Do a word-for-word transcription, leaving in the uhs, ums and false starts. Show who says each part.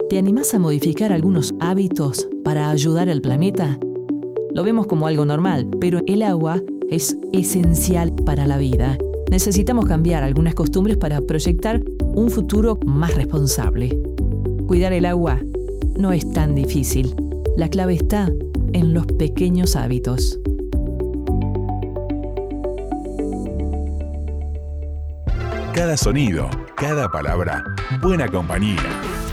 Speaker 1: ¿Te animás a modificar algunos hábitos para ayudar al planeta? Lo vemos como algo normal, pero el agua es esencial para la vida. Necesitamos cambiar algunas costumbres para proyectar un futuro más responsable. Cuidar el agua no es tan difícil. La clave está en los pequeños hábitos.
Speaker 2: Cada sonido, cada palabra, buena compañía.